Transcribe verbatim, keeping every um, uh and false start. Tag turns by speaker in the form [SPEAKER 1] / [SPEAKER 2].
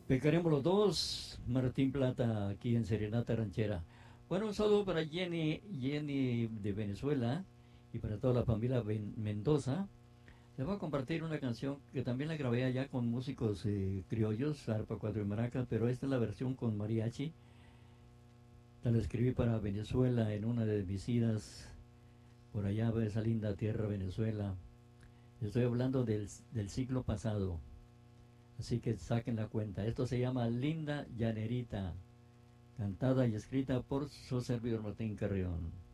[SPEAKER 1] Pecaremos los dos, Martín Plata, aquí en Serenata Ranchera. Bueno, un saludo para Jenny, Jenny de Venezuela y para toda la familia Ben- Mendoza. Les voy a compartir una canción que también la grabé allá con músicos eh, criollos, arpa, cuatro y maracas, pero esta es la versión con mariachi. La escribí para Venezuela en una de mis idas por allá, a esa linda tierra Venezuela. Estoy hablando del, del siglo pasado, así que saquen la cuenta. Esto se llama Linda Llanerita, cantada y escrita por su servidor Martín Carrión.